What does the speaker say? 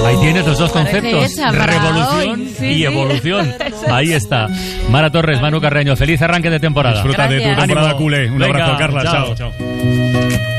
Ahí tienes los dos conceptos, revolución sí, y evolución. Ahí está. Mara Torres, Manu Carreño, feliz arranque de temporada. Disfruta de tu temporada culé. Un abrazo, Carla. Chao. Chao.